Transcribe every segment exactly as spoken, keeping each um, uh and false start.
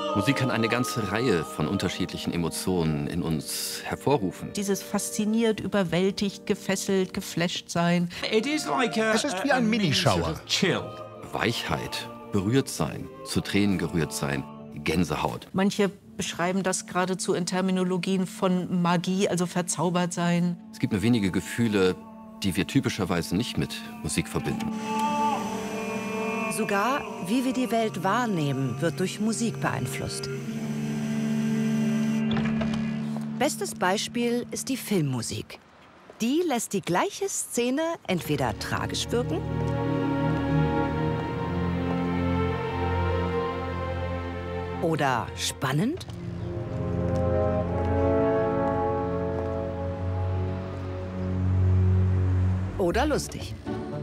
Musik kann eine ganze Reihe von unterschiedlichen Emotionen in uns hervorrufen. Dieses fasziniert, überwältigt, gefesselt, geflasht sein. Es ist wie ein Minischauer. Weichheit, berührt sein, zu Tränen gerührt sein, Gänsehaut. Manche beschreiben das geradezu in Terminologien von Magie, also verzaubert sein. Es gibt nur wenige Gefühle, die wir typischerweise nicht mit Musik verbinden. Sogar, wie wir die Welt wahrnehmen, wird durch Musik beeinflusst. Bestes Beispiel ist die Filmmusik. Die lässt die gleiche Szene entweder tragisch wirken oder spannend oder lustig.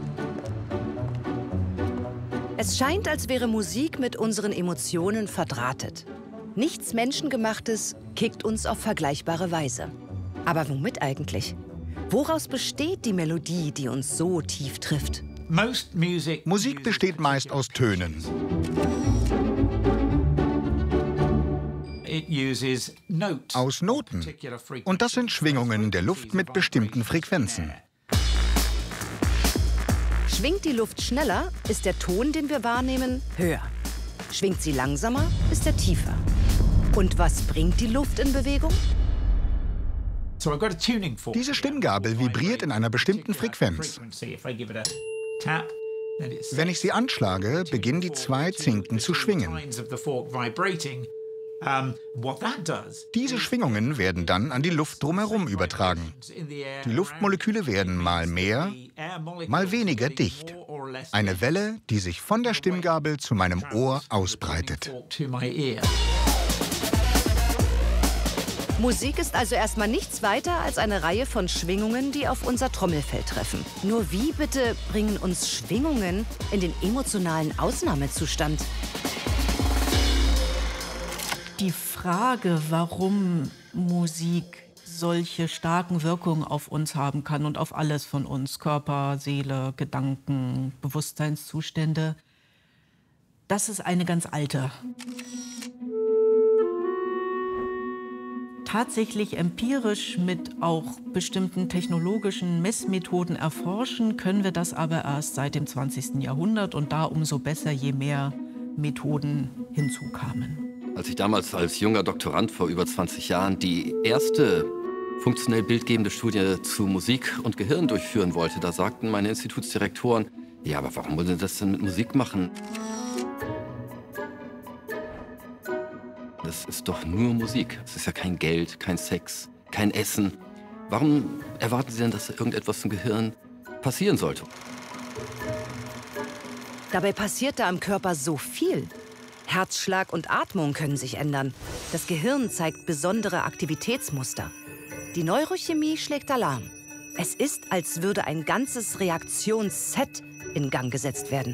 Es scheint, als wäre Musik mit unseren Emotionen verdrahtet. Nichts Menschengemachtes kickt uns auf vergleichbare Weise. Aber womit eigentlich? Woraus besteht die Melodie, die uns so tief trifft? Musik besteht meist aus Tönen. Aus Noten. Und das sind Schwingungen der Luft mit bestimmten Frequenzen. Schwingt die Luft schneller, ist der Ton, den wir wahrnehmen, höher. Schwingt sie langsamer, ist er tiefer. Und was bringt die Luft in Bewegung? Diese Stimmgabel vibriert in einer bestimmten Frequenz. Wenn ich sie anschlage, beginnen die zwei Zinken zu schwingen. Diese Schwingungen werden dann an die Luft drumherum übertragen. Die Luftmoleküle werden mal mehr, mal weniger dicht. Eine Welle, die sich von der Stimmgabel zu meinem Ohr ausbreitet. Musik ist also erstmal nichts weiter als eine Reihe von Schwingungen, die auf unser Trommelfell treffen. Nur wie bitte bringen uns Schwingungen in den emotionalen Ausnahmezustand? Die Frage, warum Musik solche starken Wirkungen auf uns haben kann und auf alles von uns, Körper, Seele, Gedanken, Bewusstseinszustände, das ist eine ganz alte. Tatsächlich empirisch mit auch bestimmten technologischen Messmethoden erforschen können wir das aber erst seit dem zwanzigsten Jahrhundert und da umso besser, je mehr Methoden hinzukamen. Als ich damals als junger Doktorand vor über zwanzig Jahren die erste funktionell bildgebende Studie zu Musik und Gehirn durchführen wollte, da sagten meine Institutsdirektoren, ja, aber warum wollen Sie das denn mit Musik machen? Das ist doch nur Musik. Es ist ja kein Geld, kein Sex, kein Essen. Warum erwarten Sie denn, dass irgendetwas im Gehirn passieren sollte? Dabei passiert da im Körper so viel. Herzschlag und Atmung können sich ändern. Das Gehirn zeigt besondere Aktivitätsmuster. Die Neurochemie schlägt Alarm. Es ist, als würde ein ganzes Reaktionsset in Gang gesetzt werden.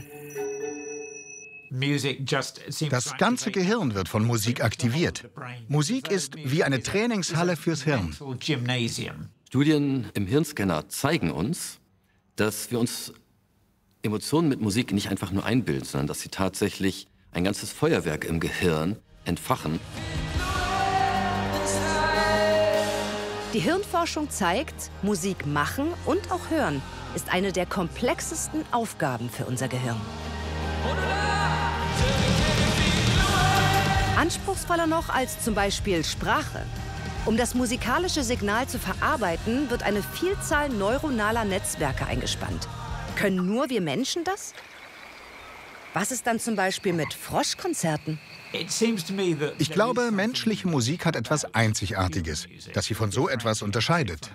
Das ganze Gehirn wird von Musik aktiviert. Musik ist wie eine Trainingshalle fürs Hirn. Studien im Hirnscanner zeigen uns, dass wir uns Emotionen mit Musik nicht einfach nur einbilden, sondern dass sie tatsächlich ein ganzes Feuerwerk im Gehirn entfachen. Die Hirnforschung zeigt, Musik machen und auch hören ist eine der komplexesten Aufgaben für unser Gehirn. Anspruchsvoller noch als zum Beispiel Sprache. Um das musikalische Signal zu verarbeiten, wird eine Vielzahl neuronaler Netzwerke eingespannt. Können nur wir Menschen das? Was ist dann zum Beispiel mit Froschkonzerten? Ich glaube, menschliche Musik hat etwas Einzigartiges, das sie von so etwas unterscheidet.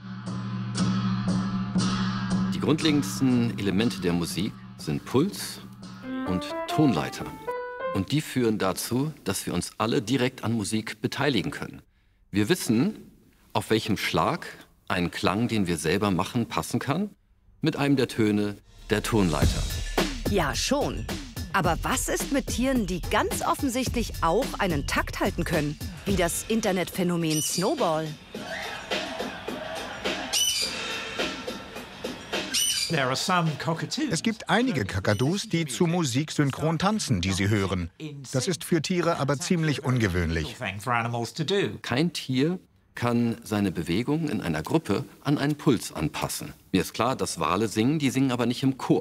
Die grundlegendsten Elemente der Musik sind Puls und Tonleiter. Und die führen dazu, dass wir uns alle direkt an Musik beteiligen können. Wir wissen, auf welchem Schlag ein Klang, den wir selber machen, passen kann, mit einem der Töne der Tonleiter. Ja, schon. Aber was ist mit Tieren, die ganz offensichtlich auch einen Takt halten können? Wie das Internetphänomen Snowball. Es gibt einige Kakadus, die zu Musik synchron tanzen, die sie hören. Das ist für Tiere aber ziemlich ungewöhnlich. Kein Tier kann seine Bewegung in einer Gruppe an einen Puls anpassen. Mir ist klar, dass Wale singen, die singen aber nicht im Chor.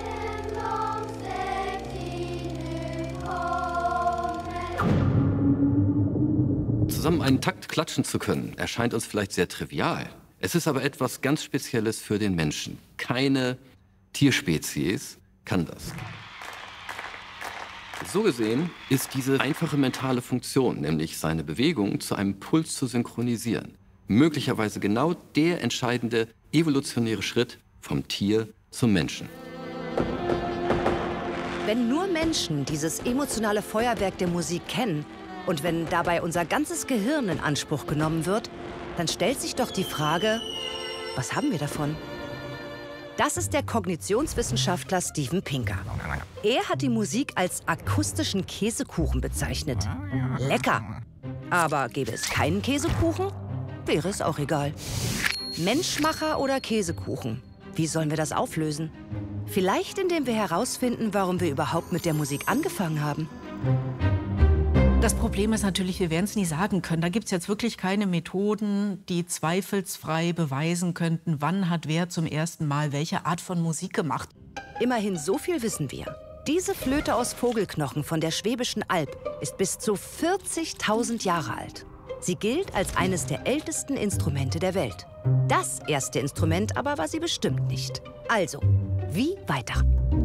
Zusammen einen Takt klatschen zu können, erscheint uns vielleicht sehr trivial. Es ist aber etwas ganz Spezielles für den Menschen. Keine Tierspezies kann das. So gesehen ist diese einfache mentale Funktion, nämlich seine Bewegung zu einem Puls zu synchronisieren, möglicherweise genau der entscheidende evolutionäre Schritt vom Tier zum Menschen. Wenn nur Menschen dieses emotionale Feuerwerk der Musik kennen und wenn dabei unser ganzes Gehirn in Anspruch genommen wird, dann stellt sich doch die Frage, was haben wir davon? Das ist der Kognitionswissenschaftler Steven Pinker. Er hat die Musik als akustischen Käsekuchen bezeichnet. Lecker! Aber gäbe es keinen Käsekuchen, wäre es auch egal. Menschmacher oder Käsekuchen? Wie sollen wir das auflösen? Vielleicht, indem wir herausfinden, warum wir überhaupt mit der Musik angefangen haben. Das Problem ist natürlich, wir werden es nie sagen können. Da gibt es jetzt wirklich keine Methoden, die zweifelsfrei beweisen könnten, wann hat wer zum ersten Mal welche Art von Musik gemacht. Immerhin so viel wissen wir. Diese Flöte aus Vogelknochen von der Schwäbischen Alb ist bis zu vierzigtausend Jahre alt. Sie gilt als eines der ältesten Instrumente der Welt. Das erste Instrument aber war sie bestimmt nicht. Also, wie weiter?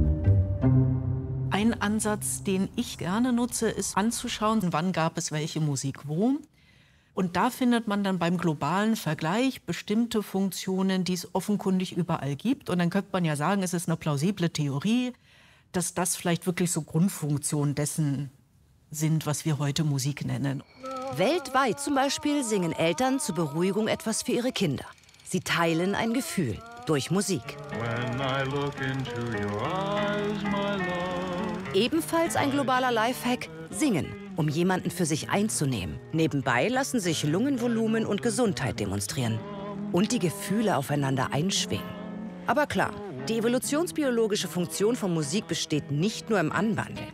Ein Ansatz, den ich gerne nutze, ist anzuschauen, wann gab es welche Musik wo. Und da findet man dann beim globalen Vergleich bestimmte Funktionen, die es offenkundig überall gibt. Und dann könnte man ja sagen, es ist eine plausible Theorie, dass das vielleicht wirklich so Grundfunktionen dessen sind, was wir heute Musik nennen. Weltweit zum Beispiel singen Eltern zur Beruhigung etwas für ihre Kinder. Sie teilen ein Gefühl durch Musik. When I look into your eyes, my love. Ebenfalls ein globaler Lifehack: Singen, um jemanden für sich einzunehmen. Nebenbei lassen sich Lungenvolumen und Gesundheit demonstrieren. Und die Gefühle aufeinander einschwingen. Aber klar, die evolutionsbiologische Funktion von Musik besteht nicht nur im Anbandeln.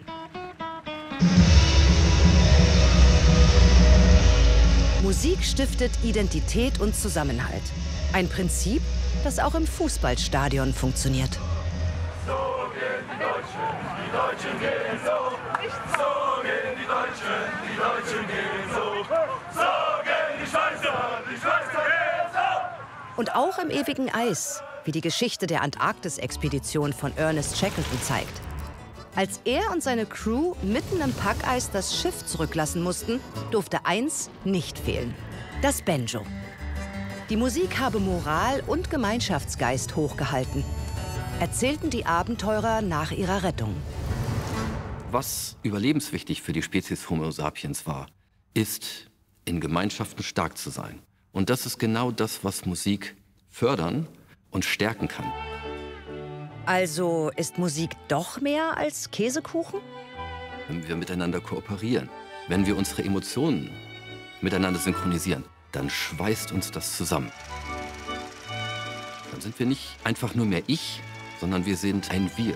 Musik stiftet Identität und Zusammenhalt. Ein Prinzip, das auch im Fußballstadion funktioniert. So gehen die Deutschen, die Deutschen gehen so. So gehen die Deutschen, die Deutschen gehen so. So gehen die Schweizer, die Schweizer gehen so. Und auch im ewigen Eis, wie die Geschichte der Antarktis-Expedition von Ernest Shackleton zeigt. Als er und seine Crew mitten im Packeis das Schiff zurücklassen mussten, durfte eins nicht fehlen: das Banjo. Die Musik habe Moral und Gemeinschaftsgeist hochgehalten, erzählten die Abenteurer nach ihrer Rettung. Was überlebenswichtig für die Spezies Homo sapiens war, ist, in Gemeinschaften stark zu sein. Und das ist genau das, was Musik fördern und stärken kann. Also ist Musik doch mehr als Käsekuchen? Wenn wir miteinander kooperieren, wenn wir unsere Emotionen miteinander synchronisieren, dann schweißt uns das zusammen. Dann sind wir nicht einfach nur mehr ich, sondern wir sind ein Wir.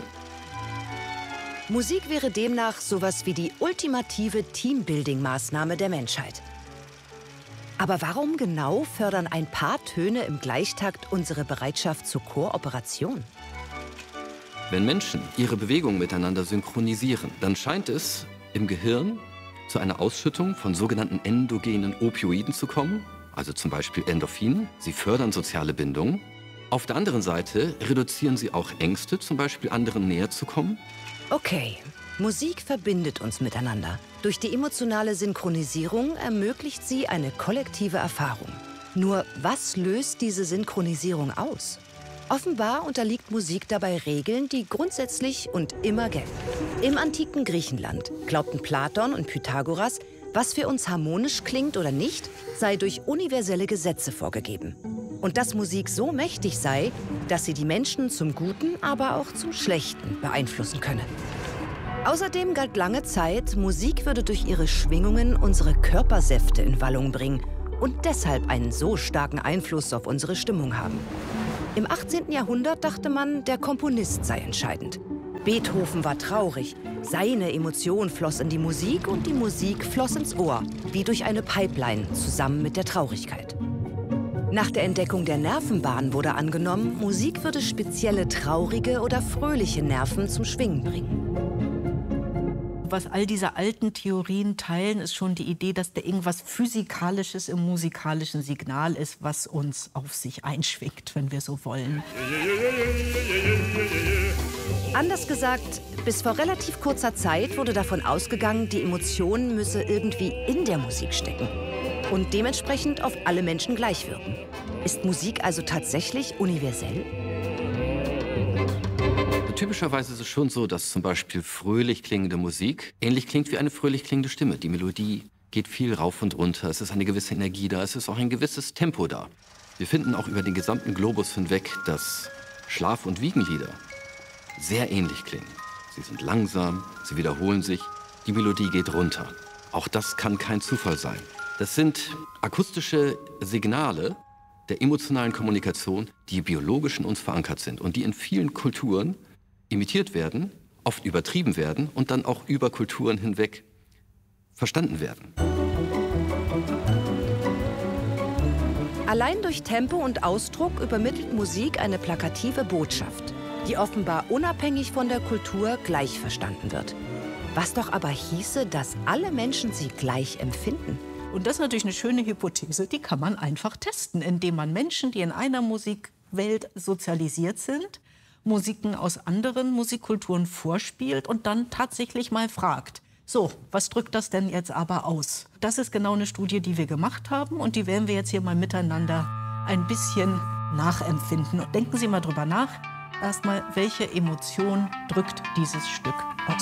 Musik wäre demnach sowas wie die ultimative Teambuilding-Maßnahme der Menschheit. Aber warum genau fördern ein paar Töne im Gleichtakt unsere Bereitschaft zur Kooperation? Wenn Menschen ihre Bewegungen miteinander synchronisieren, dann scheint es im Gehirn zu einer Ausschüttung von sogenannten endogenen Opioiden zu kommen, also zum Beispiel Endorphinen. Sie fördern soziale Bindungen. Auf der anderen Seite reduzieren sie auch Ängste, zum Beispiel anderen näher zu kommen. Okay, Musik verbindet uns miteinander. Durch die emotionale Synchronisierung ermöglicht sie eine kollektive Erfahrung. Nur was löst diese Synchronisierung aus? Offenbar unterliegt Musik dabei Regeln, die grundsätzlich und immer gelten. Im antiken Griechenland glaubten Platon und Pythagoras, was für uns harmonisch klingt oder nicht, sei durch universelle Gesetze vorgegeben. Und dass Musik so mächtig sei, dass sie die Menschen zum Guten, aber auch zum Schlechten beeinflussen könne. Außerdem galt lange Zeit, Musik würde durch ihre Schwingungen unsere Körpersäfte in Wallung bringen und deshalb einen so starken Einfluss auf unsere Stimmung haben. Im achtzehnten Jahrhundert dachte man, der Komponist sei entscheidend. Beethoven war traurig. Seine Emotion floss in die Musik und die Musik floss ins Ohr, wie durch eine Pipeline, zusammen mit der Traurigkeit. Nach der Entdeckung der Nervenbahn wurde angenommen, Musik würde spezielle traurige oder fröhliche Nerven zum Schwingen bringen. Was all diese alten Theorien teilen, ist schon die Idee, dass da irgendwas Physikalisches im musikalischen Signal ist, was uns auf sich einschwingt, wenn wir so wollen. Anders gesagt, bis vor relativ kurzer Zeit wurde davon ausgegangen, die Emotion müsse irgendwie in der Musik stecken und dementsprechend auf alle Menschen gleich wirken. Ist Musik also tatsächlich universell? Typischerweise ist es schon so, dass zum Beispiel fröhlich klingende Musik ähnlich klingt wie eine fröhlich klingende Stimme. Die Melodie geht viel rauf und runter, es ist eine gewisse Energie da, es ist auch ein gewisses Tempo da. Wir finden auch über den gesamten Globus hinweg, dass Schlaf- und Wiegenlieder sehr ähnlich klingen. Sie sind langsam, sie wiederholen sich, die Melodie geht runter. Auch das kann kein Zufall sein. Das sind akustische Signale der emotionalen Kommunikation, die biologisch in uns verankert sind und die in vielen Kulturen imitiert werden, oft übertrieben werden und dann auch über Kulturen hinweg verstanden werden. Allein durch Tempo und Ausdruck übermittelt Musik eine plakative Botschaft, die offenbar unabhängig von der Kultur gleich verstanden wird. Was doch aber hieße, dass alle Menschen sie gleich empfinden. Und das ist natürlich eine schöne Hypothese, die kann man einfach testen, indem man Menschen, die in einer Musikwelt sozialisiert sind, Musiken aus anderen Musikkulturen vorspielt und dann tatsächlich mal fragt, so, was drückt das denn jetzt aber aus? Das ist genau eine Studie, die wir gemacht haben und die werden wir jetzt hier mal miteinander ein bisschen nachempfinden. Und denken Sie mal drüber nach, erstmal, welche Emotion drückt dieses Stück aus?